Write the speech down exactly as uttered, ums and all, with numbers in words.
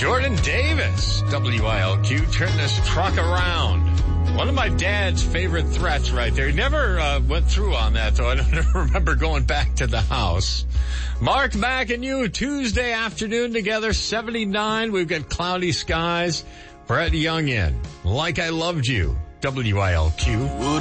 Jordan Davis, W I L Q, turn this truck around. One of my dad's favorite threats right there. He never uh, went through on that, though. I don't remember going back to the house. Mark, Mac, and you, Tuesday afternoon together, seventy-nine. We've got cloudy skies. Brett Young in. Like I Loved You, W I L Q.